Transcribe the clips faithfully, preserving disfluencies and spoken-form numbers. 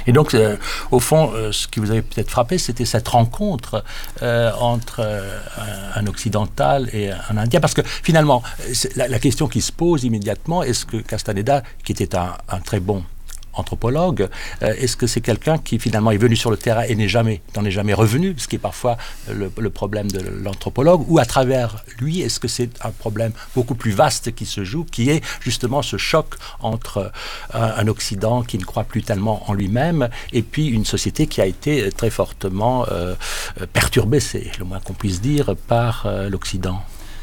Et donc, euh, au fond, euh, ce qui vous avait peut-être frappé, c'était cette rencontre euh, entre euh, un, un occidental et un indien. Parce que finalement, la, la question qui se pose immédiatement, est-ce que Castaneda, qui était un, un très bon anthropologue, euh, est-ce que c'est quelqu'un qui finalement est venu sur le terrain et n'est jamais, n'en est jamais revenu, ce qui est parfois le, le problème de l'anthropologue, ou à travers lui, est-ce que c'est un problème beaucoup plus vaste qui se joue, qui est justement ce choc entre un, un Occident qui ne croit plus tellement en lui-même et puis une société qui a été très fortement euh, perturbée, c'est le moins qu'on puisse dire, par euh, l'Occident.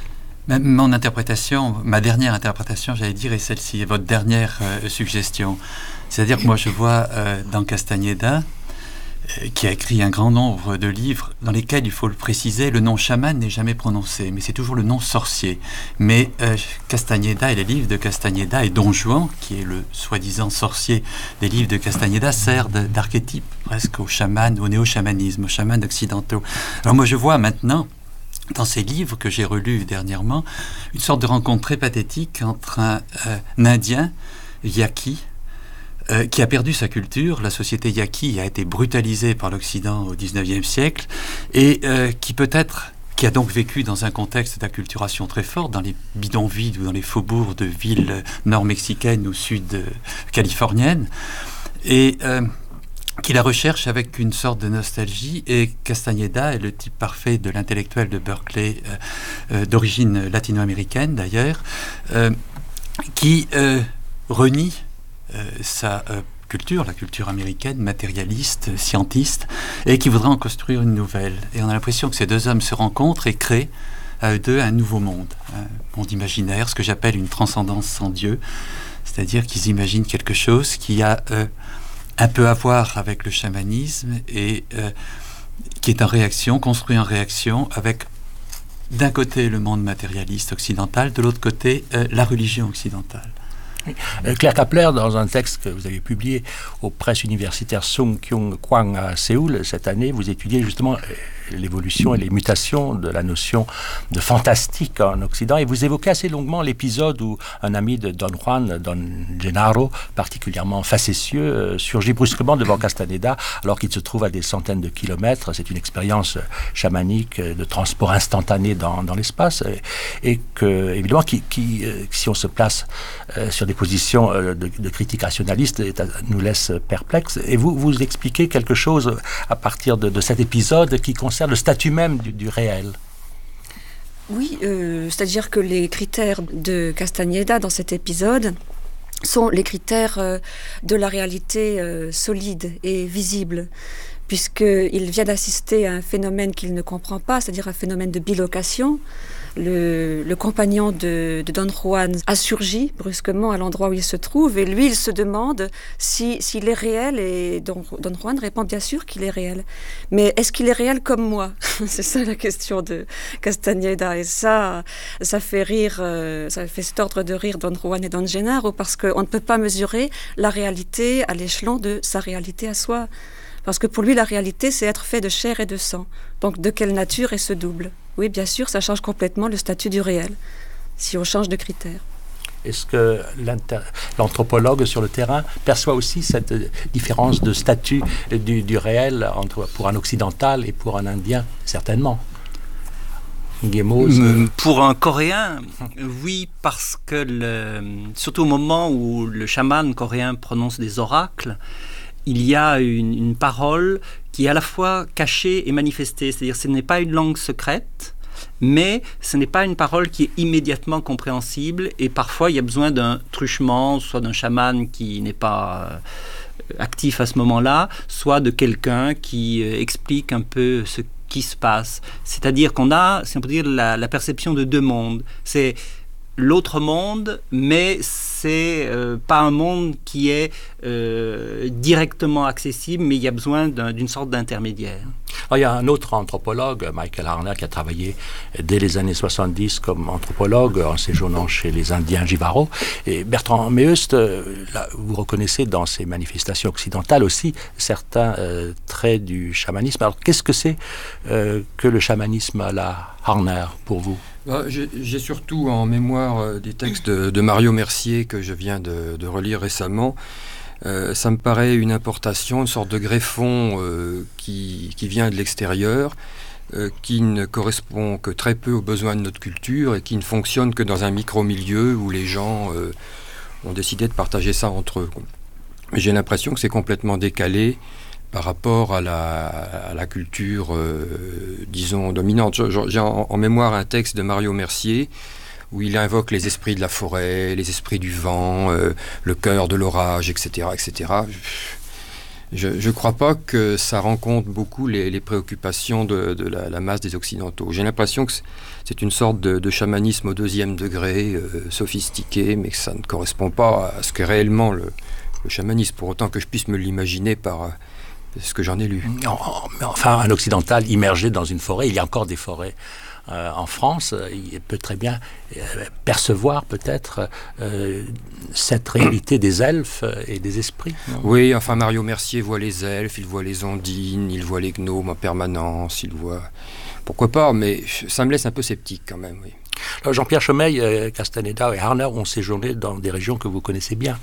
Mon interprétation, ma dernière interprétation, j'allais dire, est celle-ci, votre dernière euh, suggestion. C'est-à-dire que moi, je vois euh, dans Castaneda, euh, qui a écrit un grand nombre de livres dans lesquels, il faut le préciser, le nom chaman n'est jamais prononcé, mais c'est toujours le nom sorcier. Mais euh, Castaneda et les livres de Castaneda et Don Juan, qui est le soi-disant sorcier des livres de Castaneda, sert de, d'archétype presque au chaman, au néo-chamanisme, aux chamans occidentaux. Alors moi, je vois maintenant, dans ces livres que j'ai relus dernièrement, une sorte de rencontre très pathétique entre un, euh, un Indien, Yaqui, euh, qui a perdu sa culture. La société Yaqui a été brutalisée par l'Occident au dix-neuvième siècle, et euh, qui peut-être, qui a donc vécu dans un contexte d'acculturation très forte, dans les bidonvilles ou dans les faubourgs de villes nord-mexicaines ou sud-californiennes, et euh, qui la recherche avec une sorte de nostalgie. Et Castaneda est le type parfait de l'intellectuel de Berkeley, euh, euh, d'origine latino-américaine d'ailleurs, euh, qui euh, renie euh, sa euh, culture, la culture américaine, matérialiste, scientiste, et qui voudrait en construire une nouvelle. Et on a l'impression que ces deux hommes se rencontrent et créent à eux deux un nouveau monde, un monde imaginaire, ce que j'appelle une transcendance sans Dieu, c'est-à-dire qu'ils imaginent quelque chose qui a euh, un peu à voir avec le chamanisme et euh, qui est en réaction, construit en réaction avec d'un côté le monde matérialiste occidental, de l'autre côté euh, la religion occidentale. Euh, Claire Kapler, dans un texte que vous avez publié aux presses universitaires Sung Kyung Kwang à Séoul cette année, vous étudiez justement l'évolution et les mutations de la notion de fantastique en Occident, et vous évoquez assez longuement l'épisode où un ami de Don Juan, Don Gennaro, particulièrement facétieux, euh, surgit brusquement devant Castaneda alors qu'il se trouve à des centaines de kilomètres. C'est une expérience chamanique de transport instantané dans, dans l'espace, et, et que, évidemment, qui, qui, euh, si on se place euh, sur des positions euh, de, de critique rationaliste, nous laisse perplexes. Et vous, vous expliquez quelque chose à partir de, de cet épisode qui concerne le statut même du, du réel. Oui, euh, c'est-à-dire que les critères de Castaneda dans cet épisode sont les critères euh, de la réalité euh, solide et visible, puisqu'il vient d'assister à un phénomène qu'il ne comprend pas, c'est-à-dire un phénomène de bilocation. Le, le compagnon de, de Don Juan a surgi brusquement à l'endroit où il se trouve, et lui, il se demande si, s'il est réel, et Don, Don Juan répond bien sûr qu'il est réel. Mais est-ce qu'il est réel comme moi? C'est ça la question de Castaneda, et ça, ça fait rire, euh, ça fait cet ordre de rire Don Juan et Don Gennaro, parce qu'on ne peut pas mesurer la réalité à l'échelon de sa réalité à soi. Parce que pour lui, la réalité, c'est être fait de chair et de sang. Donc, de quelle nature est ce double? Oui, bien sûr, ça change complètement le statut du réel, si on change de critère. Est-ce que l'anthropologue sur le terrain perçoit aussi cette différence de statut du, du réel entre, pour un occidental et pour un indien? Certainement. Mmh, pour un Coréen, oui, parce que, le, surtout au moment où le chaman coréen prononce des oracles, il y a une, une parole qui est à la fois cachée et manifestée. C'est-à-dire que ce n'est pas une langue secrète, mais ce n'est pas une parole qui est immédiatement compréhensible. Et parfois, il y a besoin d'un truchement, soit d'un chaman qui n'est pas euh, actif à ce moment-là, soit de quelqu'un qui euh, explique un peu ce qui se passe. C'est-à-dire qu'on a, si on peut dire, la, la perception de deux mondes. C'est l'autre monde, mais c'est euh, pas un monde qui est euh, directement accessible, mais il y a besoin d'un, d'une sorte d'intermédiaire. Alors, il y a un autre anthropologue, Michael Harner, qui a travaillé dès les années soixante-dix comme anthropologue en séjournant chez les Indiens Jivaro. Et Bertrand Meust, là, vous reconnaissez dans ces manifestations occidentales aussi certains euh, traits du chamanisme. Alors, qu'est-ce que c'est euh, que le chamanisme à la Harner pour vous? J'ai, j'ai surtout en mémoire des textes de, de Mario Mercier que je viens de, de relire récemment, Euh, ça me paraît une importation, une sorte de greffon euh, qui, qui vient de l'extérieur, euh, qui ne correspond que très peu aux besoins de notre culture et qui ne fonctionne que dans un micro-milieu où les gens euh, ont décidé de partager ça entre eux. Mais j'ai l'impression que c'est complètement décalé par rapport à la, à la culture, euh, disons, dominante. J'ai en, en mémoire un texte de Mario Mercier où il invoque les esprits de la forêt, les esprits du vent, euh, le cœur de l'orage, et cetera, et cetera. Je ne crois pas que ça rencontre beaucoup les, les préoccupations de, de la, la masse des Occidentaux. J'ai l'impression que c'est une sorte de, de chamanisme au deuxième degré, euh, sophistiqué, mais que ça ne correspond pas à ce qu'est réellement le, le chamanisme, pour autant que je puisse me l'imaginer par... Euh, ce que j'en ai lu. Enfin, un occidental immergé dans une forêt, il y a encore des forêts euh, en France, il peut très bien euh, percevoir peut-être euh, cette réalité des elfes et des esprits. Non? Oui, enfin Mario Mercier voit les elfes, il voit les ondines, il voit les gnomes en permanence, il voit... Pourquoi pas, mais ça me laisse un peu sceptique quand même, oui. Alors, Jean-Pierre Chomeil, euh, Castaneda et Harner ont séjourné dans des régions que vous connaissez bien.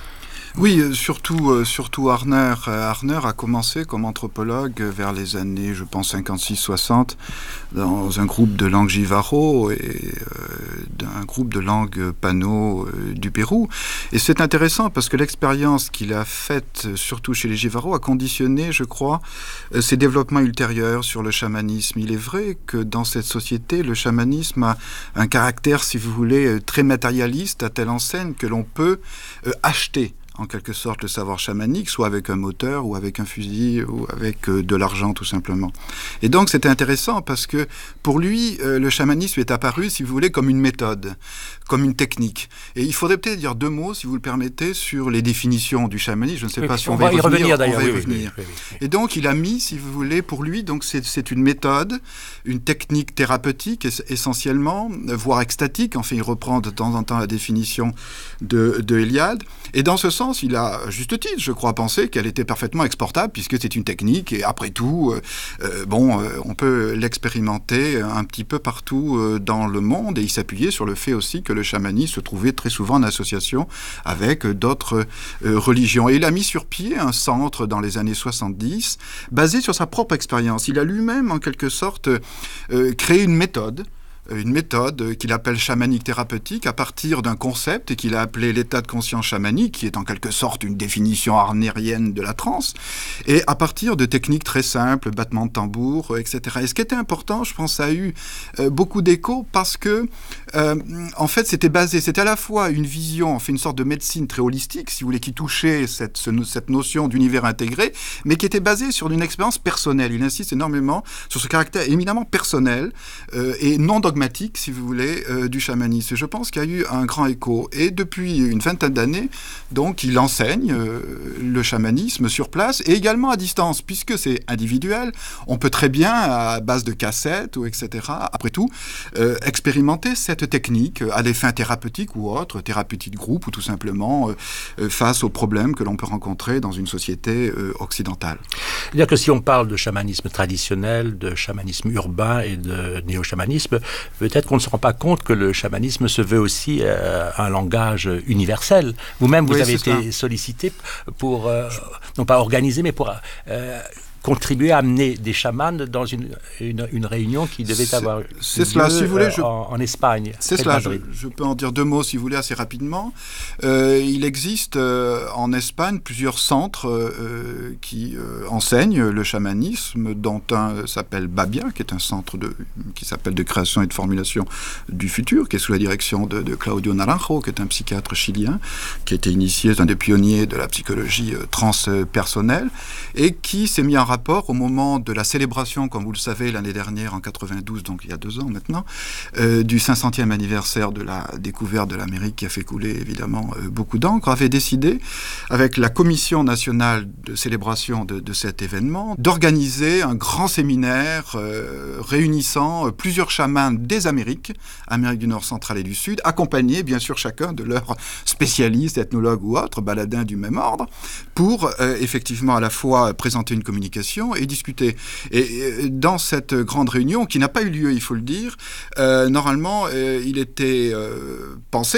Oui, surtout, euh, surtout Harner. Harner a commencé comme anthropologue vers les années, je pense, cinquante-six soixante, dans un groupe de langue jivaro et euh, d'un groupe de langue pano euh, du Pérou. Et c'est intéressant parce que l'expérience qu'il a faite, surtout chez les jivaro, a conditionné, je crois, euh, ses développements ultérieurs sur le chamanisme. Il est vrai que dans cette société, le chamanisme a un caractère, si vous voulez, très matérialiste, à telle enseigne que l'on peut euh, acheter en quelque sorte le savoir chamanique, soit avec un moteur ou avec un fusil ou avec euh, de l'argent tout simplement. Et donc c'était intéressant parce que pour lui, euh, le chamanisme est apparu, si vous voulez, comme une méthode, comme une technique. Et il faudrait peut-être dire deux mots, si vous le permettez, sur les définitions du chamanisme. Je ne sais oui, pas si on, on va va y revenir. revenir d'ailleurs. Oui, oui, revenir. Oui, oui, oui. Et donc il a mis, si vous voulez, pour lui, donc c'est, c'est une méthode, une technique thérapeutique essentiellement, voire extatique. Enfin, il reprend de temps en temps la définition de, de Eliade. Et dans ce sens, il a, à juste titre, je crois, pensé qu'elle était parfaitement exportable, puisque c'est une technique, et après tout, euh, euh, bon, euh, on peut l'expérimenter un petit peu partout euh, dans le monde, et il s'appuyait sur le fait aussi que le chamanisme se trouvait très souvent en association avec d'autres euh, religions. Et il a mis sur pied un centre dans les années soixante-dix, basé sur sa propre expérience. Il a lui-même, en quelque sorte, euh, créé une méthode, une méthode qu'il appelle chamanique thérapeutique à partir d'un concept et qu'il a appelé l'état de conscience chamanique, qui est en quelque sorte une définition harnérienne de la transe, et à partir de techniques très simples, battements de tambour, et cetera. Et ce qui était important, je pense, ça a eu euh, beaucoup d'écho parce que, euh, en fait, c'était basé, c'était à la fois une vision, enfin une sorte de médecine très holistique, si vous voulez, qui touchait cette, ce, cette notion d'univers intégré, mais qui était basée sur une expérience personnelle. Il insiste énormément sur ce caractère éminemment personnel euh, et non dogmatique, si vous voulez, euh, du chamanisme. Et je pense qu'il y a eu un grand écho. Et depuis une vingtaine d'années, donc, il enseigne euh, le chamanisme sur place et également à distance, puisque c'est individuel. On peut très bien, à base de cassettes, ou et cetera, après tout, euh, expérimenter cette technique à des fins thérapeutiques ou autres, thérapeutique de groupe, ou tout simplement euh, face aux problèmes que l'on peut rencontrer dans une société euh, occidentale. C'est-à-dire que si on parle de chamanisme traditionnel, de chamanisme urbain et de néo-chamanisme, peut-être qu'on ne se rend pas compte que le chamanisme se veut aussi euh, un langage universel. Vous-même, vous oui, avez été cela. sollicité pour, euh, non pas organiser, mais pour euh, contribuer à amener des chamans dans une, une, une réunion qui devait c'est, avoir c'est lieu cela, si vous voulez, euh, je, en, en Espagne. C'est cela, je, je peux en dire deux mots si vous voulez assez rapidement. Euh, il existe euh, en Espagne plusieurs centres euh, qui euh, enseignent le chamanisme, dont un s'appelle Babia, qui est un centre de, qui s'appelle de création et de formulation du futur, qui est sous la direction de, de Claudio Naranjo, qui est un psychiatre chilien, qui a été initié, c'est un des pionniers de la psychologie euh, transpersonnelle, et qui s'est mis en rapport au moment de la célébration, comme vous le savez, l'année dernière, en quatre-vingt-douze, donc il y a deux ans maintenant, euh, du cinq centième anniversaire de la découverte de l'Amérique, qui a fait couler évidemment euh, beaucoup d'encre, avait décidé, avec la Commission nationale de célébration de, de cet événement, d'organiser un grand séminaire euh, réunissant euh, plusieurs chamans des Amériques, Amérique du Nord, centrale et du Sud, accompagnés bien sûr chacun de leurs spécialistes, ethnologues ou autres, baladins du même ordre, pour euh, effectivement à la fois présenter une communication et discuter. Et dans cette grande réunion, qui n'a pas eu lieu, il faut le dire, euh, normalement, euh, il était euh, pensé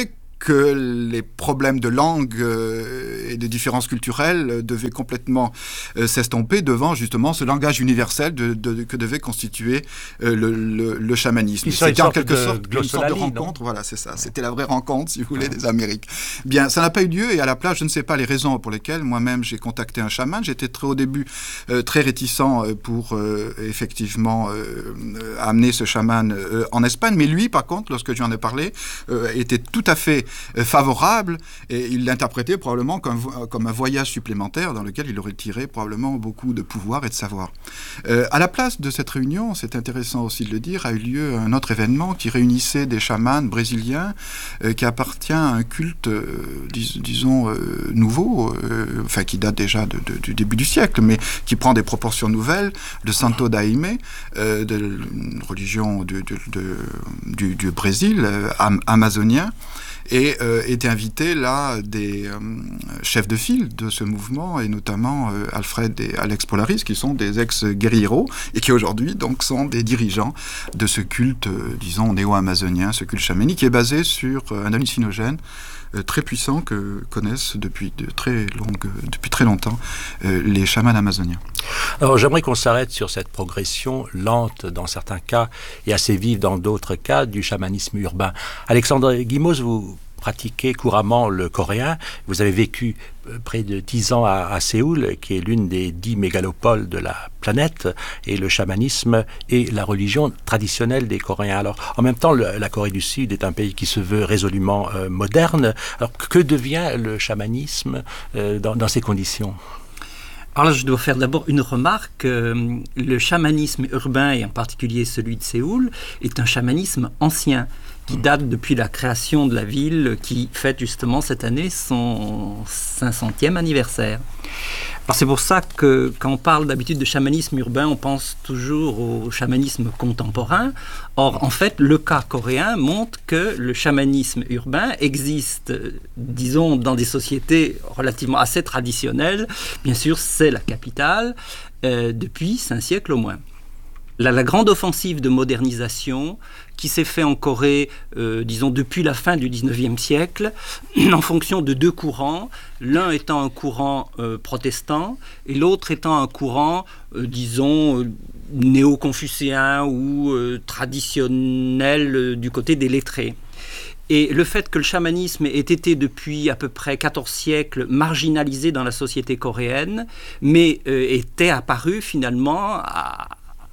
que les problèmes de langue euh, et de différences culturelles euh, devaient complètement euh, s'estomper devant justement ce langage universel de, de, que devait constituer euh, le, le, le chamanisme. C'était en quelque de sorte une sorte de rencontre, voilà, c'est ça. C'était la vraie rencontre, si vous voulez, des Amériques. Bien, ça n'a pas eu lieu, et à la place, je ne sais pas les raisons pour lesquelles moi-même j'ai contacté un chaman. J'étais très au début euh, très réticent euh, pour euh, effectivement euh, amener ce chaman euh, en Espagne, mais lui, par contre, lorsque je lui en ai parlé, euh, était tout à fait euh, favorable, et il l'interprétait probablement comme, comme un voyage supplémentaire dans lequel il aurait tiré probablement beaucoup de pouvoir et de savoir. Euh, à la place de cette réunion, c'est intéressant aussi de le dire, a eu lieu un autre événement qui réunissait des chamans brésiliens euh, qui appartient à un culte, euh, dis, disons, euh, nouveau, euh, enfin qui date déjà de, de, du début du siècle, mais qui prend des proportions nouvelles, de Santo Daime, euh, de une religion de, de, de, du, du Brésil, euh, am, amazonien, et euh, étaient invités là des euh, chefs de file de ce mouvement, et notamment euh, Alfred et Alex Polaris, qui sont des ex-guerrieros et qui aujourd'hui donc sont des dirigeants de ce culte, euh, disons, néo-amazonien, ce culte chamanique qui est basé sur euh, un hallucinogène euh, très puissant que connaissent depuis de très longues, depuis très longtemps euh, les chamans amazoniens. Alors j'aimerais qu'on s'arrête sur cette progression lente dans certains cas et assez vive dans d'autres cas du chamanisme urbain. Alexandre Guimauze, vous pratiquez couramment le coréen. Vous avez vécu près de dix ans à, à Séoul, qui est l'une des dix mégalopoles de la planète, et le chamanisme est la religion traditionnelle des Coréens. Alors, en même temps, le, la Corée du Sud est un pays qui se veut résolument euh, moderne. Alors, que devient le chamanisme euh, dans, dans ces conditions ? Alors là, je dois faire d'abord une remarque. Euh, le chamanisme urbain, et en particulier celui de Séoul, est un chamanisme ancien, qui date depuis la création de la ville, qui fête justement cette année son cinq centième anniversaire. Alors c'est pour ça que quand on parle d'habitude de chamanisme urbain, on pense toujours au chamanisme contemporain. Or, en fait, le cas coréen montre que le chamanisme urbain existe, disons, dans des sociétés relativement assez traditionnelles. Bien sûr, c'est la capitale, euh, depuis cinq siècles au moins. La, la grande offensive de modernisation qui s'est faite en Corée, euh, disons, depuis la fin du dix-neuvième siècle, en fonction de deux courants, l'un étant un courant euh, protestant et l'autre étant un courant, euh, disons, euh, néo-confucéen ou euh, traditionnel euh, du côté des lettrés. Et le fait que le chamanisme ait été depuis à peu près quatorze siècles marginalisé dans la société coréenne, mais euh, était apparu finalement à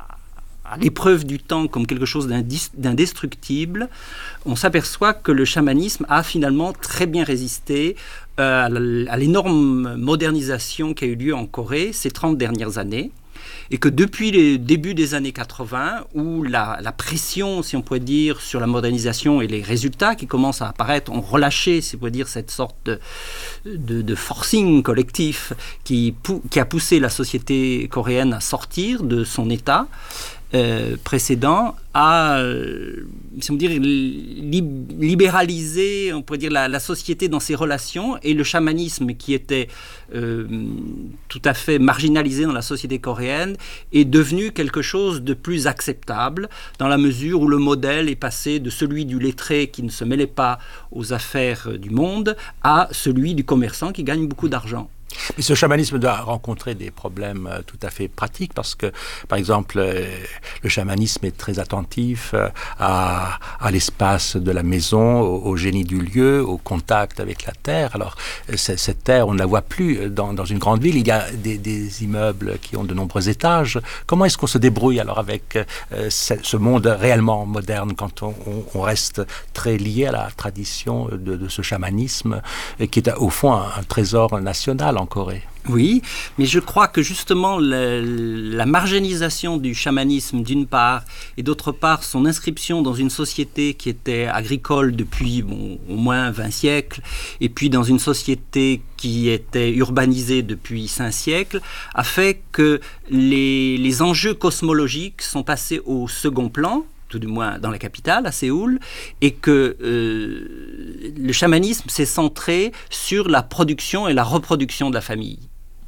à l'épreuve du temps comme quelque chose d'indestructible, on s'aperçoit que le chamanisme a finalement très bien résisté euh, à l'énorme modernisation qui a eu lieu en Corée ces trente dernières années, et que depuis le début des années quatre-vingts, où la, la pression, si on pourrait dire, sur la modernisation et les résultats qui commencent à apparaître ont relâché, si on pourrait dire, cette sorte de, de, de forcing collectif qui, qui a poussé la société coréenne à sortir de son état Euh, précédent à, euh, si on dire, li- libéraliser, on pourrait dire, la, la société dans ses relations, et le chamanisme qui était euh, tout à fait marginalisé dans la société coréenne est devenu quelque chose de plus acceptable, dans la mesure où le modèle est passé de celui du lettré qui ne se mêlait pas aux affaires du monde à celui du commerçant qui gagne beaucoup d'argent. Mais ce chamanisme doit rencontrer des problèmes euh, tout à fait pratiques parce que, par exemple, euh, le chamanisme est très attentif euh, à, à l'espace de la maison, au, au génie du lieu, au contact avec la terre. Alors, euh, cette terre, on ne la voit plus dans, dans une grande ville. Il y a des, des immeubles qui ont de nombreux étages. Comment est-ce qu'on se débrouille alors avec euh, ce, ce monde réellement moderne quand on, on, on reste très lié à la tradition de, de ce chamanisme euh, qui est au fond un, un trésor national en Corée? Oui, mais je crois que justement la, la marginalisation du chamanisme d'une part et d'autre part son inscription dans une société qui était agricole depuis bon, au moins vingt siècles et puis dans une société qui était urbanisée depuis cinq siècles a fait que les, les enjeux cosmologiques sont passés au second plan, tout du moins dans la capitale, à Séoul, et que euh, le chamanisme s'est centré sur la production et la reproduction de la famille.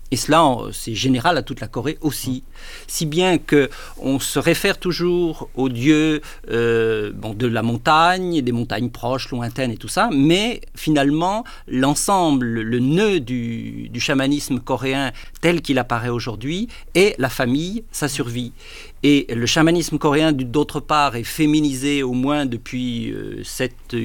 Et cela, c'est général à toute la Corée aussi. Si bien qu'on se réfère toujours aux dieux euh, bon, de la montagne, des montagnes proches, lointaines et tout ça, mais finalement, l'ensemble, le nœud du, du chamanisme coréen tel qu'il apparaît aujourd'hui est la famille, sa survie. Et le chamanisme coréen, d'autre part, est féminisé au moins depuis sept